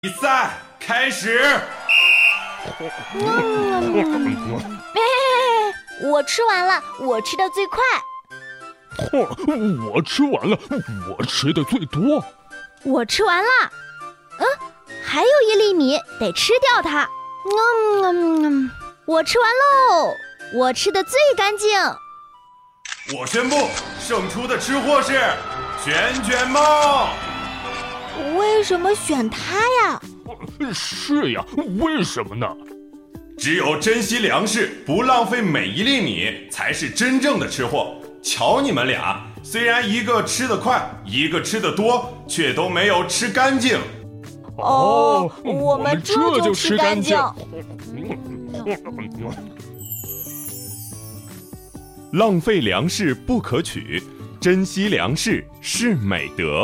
比赛开始。 我吃完了，我吃的最快。 我吃完了，我吃的最多。 我吃完了，还有1粒米，得吃掉它。我吃完喽，我吃的最干净。 我宣布，胜出的吃货是卷卷猫。 为什么选它呀？ 是呀，为什么呢？ 只有珍惜粮食，不浪费每一粒米，才是真正的吃货。瞧你们俩，虽然一个吃得快，一个吃得多，却都没有吃干净。 我们这就吃干净。 浪费粮食不可取，珍惜粮食是美德。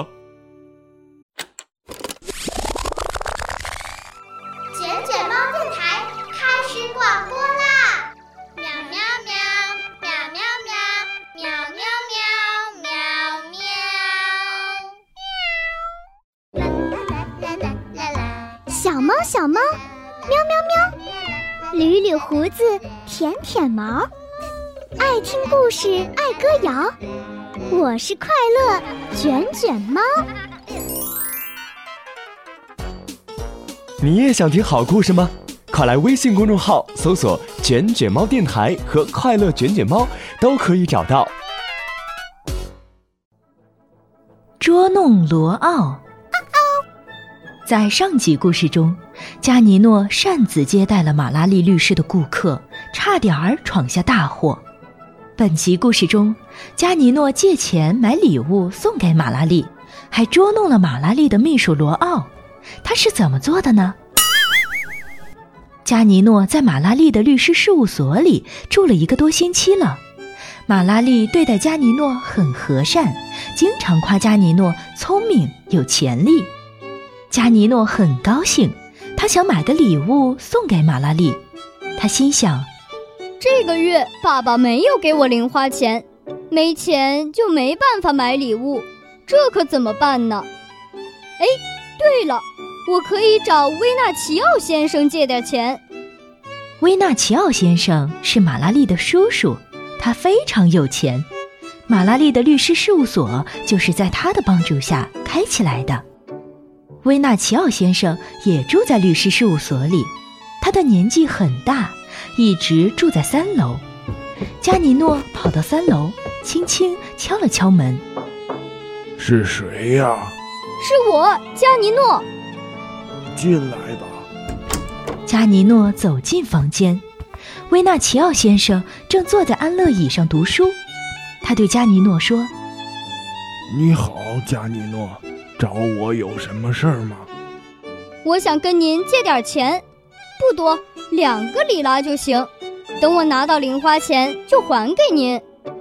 卷卷猫电台开始广播啦！喵喵喵，喵喵喵，喵喵喵，喵喵。啦啦啦啦啦！小猫小猫，喵喵喵，捋捋胡子，舔舔毛，爱听故事，爱歌谣。我是快乐卷卷猫。 你也想听好故事吗？快来微信公众号搜索卷卷猫电台和快乐卷卷猫，都可以找到。 捉弄罗奥。在上集故事中，加尼诺擅自接待了马拉利律师的顾客，差点儿闯下大祸。本集故事中，加尼诺借钱买礼物送给马拉利，还捉弄了马拉利的秘书罗奥。他是怎么做的呢？加尼诺在马拉利的律师事务所里住了1个多星期了。马拉利对待加尼诺很和善，经常夸加尼诺聪明有潜力。加尼诺很高兴，他想买个礼物送给马拉利。他心想， 这个月爸爸没有给我零花钱，没钱就没办法买礼物，这可怎么办呢？哎，对了，我可以找威纳奇奥先生借点钱。 威纳奇奥先生是马拉利的叔叔，他非常有钱。马拉利的律师事务所就是在他的帮助下开起来的。威纳奇奥先生也住在律师事务所里，他的年纪很大，一直住在3楼。加尼诺跑到3楼，轻轻敲了敲门。 是谁呀？ 是我，加尼诺。 进来吧。 加尼诺走进房间，威纳奇奥先生正坐在安乐椅上读书。他对加尼诺说： 你好，加尼诺，找我有什么事儿吗？ 我想跟您借点钱，不多，2个里拉就行，等我拿到零花钱就还给您。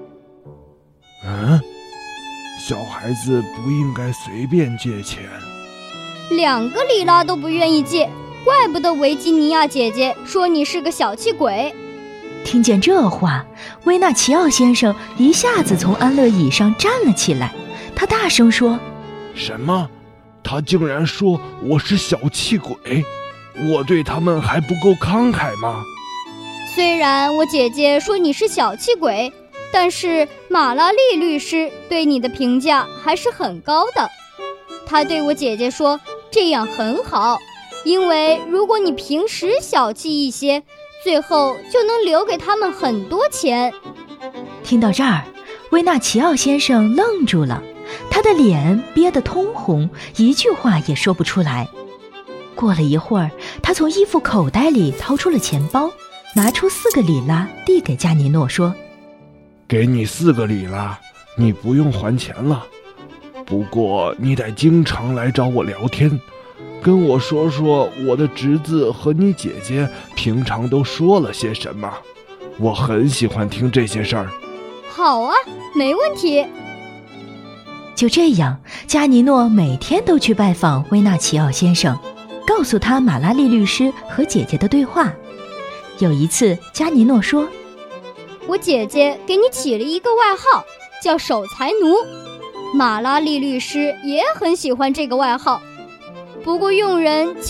小孩子不应该随便借钱。 2个里拉都不愿意借，怪不得维吉尼亚姐姐说你是个小气鬼。 听见这话，威纳奇奥先生一下子从安乐椅上站了起来，他大声说： 什么？他竟然说我是小气鬼？我对他们还不够慷慨吗？ 虽然我姐姐说你是小气鬼，但是马拉利律师对你的评价还是很高的。他对我姐姐说，这样很好，因为如果你平时小气一些，最后就能留给他们很多钱。 听到这儿，威纳奇奥先生愣住了，他的脸憋得通红，一句话也说不出来。过了一会儿，他从衣服口袋里掏出了钱包，拿出4个里拉递给加尼诺，说： 给你4个里拉，你不用还钱了。不过你得经常来找我聊天，跟我说说我的侄子和你姐姐平常都说了些什么，我很喜欢听这些事儿。 好啊，没问题。 就这样，加尼诺每天都去拜访威纳奇奥先生，告诉他马拉利律师和姐姐的对话。有一次，加尼诺说： 我姐姐给你起了一个外号，叫守财奴。马拉利律师也很喜欢这个外号，不过佣人